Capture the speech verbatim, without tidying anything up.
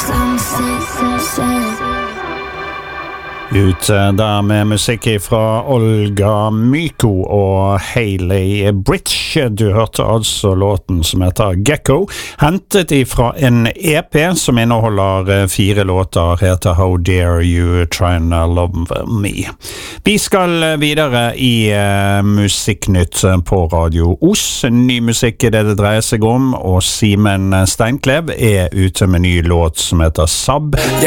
Ut där med musik fra Olga Myko og Hayley Bridge. Du hørte altså låten som heter Gecko, hentet ifra en E P som inneholder fire låter, heter How Dare You Try and Love Me. Vi skal videre i uh, Musikknytt på Radio Os. Ny musikk er det det dreier seg om, og Simen Steinklev er ute med ny låt som heter Sab.